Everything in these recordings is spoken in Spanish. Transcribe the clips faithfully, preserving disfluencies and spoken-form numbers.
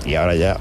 y ahora ya...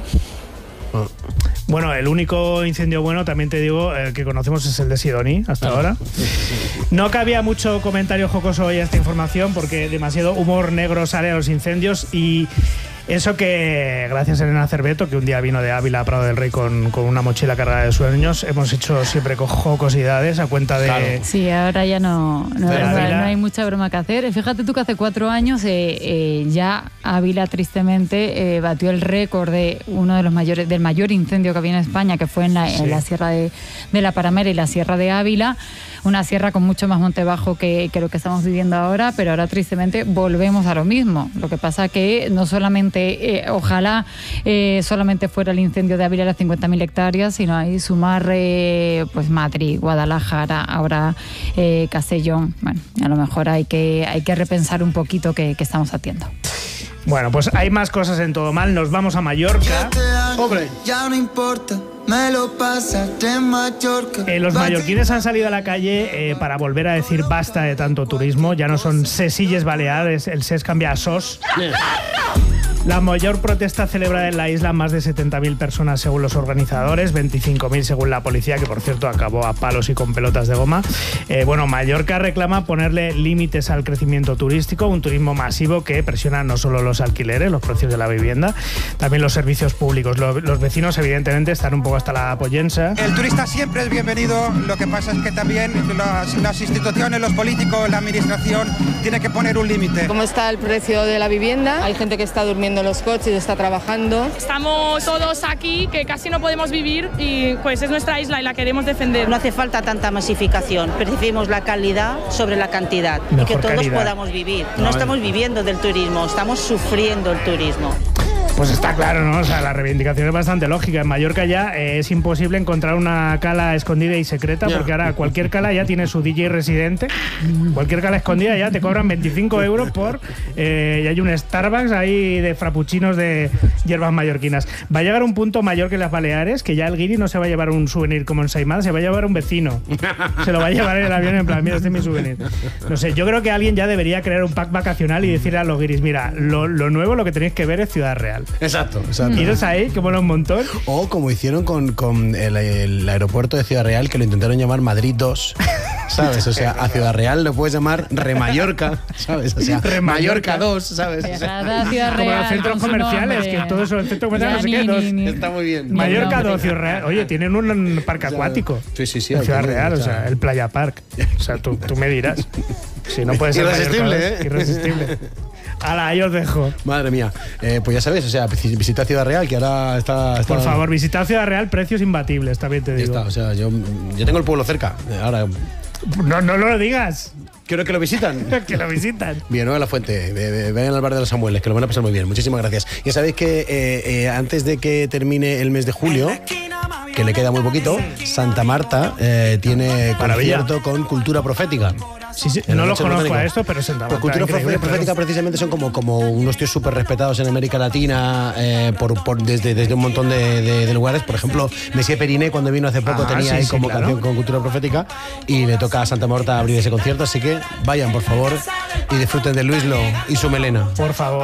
Bueno, el único incendio bueno, también te digo, el que conocemos es el de Sidoni, hasta ahora. No cabía mucho comentario jocoso hoy a esta información porque demasiado humor negro sale a los incendios y... Eso que, gracias a Elena Cerveto, que un día vino de Ávila a Prado del Rey con, con una mochila cargada de sueños, hemos hecho siempre jocosidades a cuenta de... Claro. Sí, ahora ya no, no, no, no hay mucha broma que hacer. Fíjate tú que hace cuatro años eh, eh, ya Ávila tristemente eh, batió el récord de uno de los mayores, del mayor incendio que había en España, que fue en la, sí. en la Sierra de, de la Paramera y la Sierra de Ávila. Una sierra con mucho más monte bajo que, que lo que estamos viviendo ahora, pero ahora tristemente volvemos a lo mismo. Lo que pasa que no solamente, eh, ojalá eh, solamente fuera el incendio de Ávila las cincuenta mil hectáreas, sino ahí sumar eh, pues Madrid, Guadalajara, ahora eh, Castellón. Bueno, a lo mejor hay que, hay que repensar un poquito qué, qué estamos haciendo. Bueno, pues hay más cosas en Todo Mal. Nos vamos a Mallorca. Hombre, ya no importa, me lo pasaste en Mallorca. Eh, los mallorquines han salido a la calle eh, para volver a decir basta de tanto turismo. Ya no son sesilles baleares, el ses cambia a sos. La mayor protesta celebrada en la isla, más de setenta mil personas según los organizadores, veinticinco mil según la policía, que por cierto acabó a palos y con pelotas de goma. Eh, bueno, Mallorca reclama ponerle límites al crecimiento turístico, un turismo masivo que presiona no solo los alquileres, los precios de la vivienda, también los servicios públicos. Los, los vecinos evidentemente están un poco hasta la pollensa. El turista siempre es bienvenido, lo que pasa es que también las, las instituciones, los políticos, la administración, tiene que poner un límite. ¿Cómo está el precio de la vivienda? Hay gente que está durmiendo en los coches, está trabajando. Estamos todos aquí que casi no podemos vivir y pues es nuestra isla y la queremos defender. No hace falta tanta masificación, preferimos la calidad sobre la cantidad. Mejor y que todos calidad. Podamos vivir. No, no estamos viviendo del turismo, estamos sufriendo el turismo. Pues está claro, ¿no? O sea, la reivindicación es bastante lógica. En Mallorca ya eh, es imposible encontrar una cala escondida y secreta, porque ahora cualquier cala ya tiene su D J residente. Cualquier cala escondida ya te cobran veinticinco euros por... Eh, y hay un Starbucks ahí de frappuccinos de hierbas mallorquinas. Va a llegar un punto mayor que las Baleares, que ya el guiri no se va a llevar un souvenir como en Saimada, se va a llevar un vecino. Se lo va a llevar en el avión en plan, mira, este es mi souvenir. No sé, yo creo que alguien ya debería crear un pack vacacional y decirle a los guiris, mira, lo, lo nuevo, lo que tenéis que ver es Ciudad Real. Exacto, exacto. Iros ahí, que mola un montón. O como hicieron con, con el, el aeropuerto de Ciudad Real, que lo intentaron llamar Madrid dos, ¿sabes? O sea, a Ciudad Real lo puedes llamar Remallorca, ¿sabes? O sea, Mallorca dos, ¿sabes? O sea, Ciudad como Real, los centros comerciales, que todo eso, el centro comercial, no sé qué, dos. Ni, ni. Está muy bien. Mallorca dos, Ciudad Real. Oye, tienen un parque acuático. Sí, sí, sí. En Ciudad Real, o sea, el Playa Park. O sea, tú, tú me dirás. Si no puede ser irresistible, Mallorca, ¿eh? Irresistible. Ala, ahí os dejo. Madre mía. Eh, pues ya sabes, o sea, visita Ciudad Real, que ahora está... está... Por favor, visita Ciudad Real, precios imbatibles, también te digo. Ya está, o sea, yo, yo tengo el pueblo cerca. Ahora... No, no lo digas. Quiero que lo visitan. Que lo visitan. Villanueva de la Fuente, vayan al bar de los Samueles, que lo van a pasar muy bien. Muchísimas gracias. Ya sabéis que eh, eh, antes de que termine el mes de julio, que le queda muy poquito, Santa Marta eh, tiene Maravilla. concierto con Cultura Profética. Sí, sí, no los conozco a esto, pero Santa Marta. Pues Cultura increíble, Profética pero... precisamente son como, como unos tíos súper respetados en América Latina eh, por, por, desde, desde un montón de, de, de lugares. Por ejemplo, Messier Periné, cuando vino hace poco, ah, tenía sí, ahí sí, como claro. canción con Cultura Profética y le toca a Santa Marta abrir ese concierto. Así que vayan, por favor, y disfruten de Luislo y su melena. Por favor.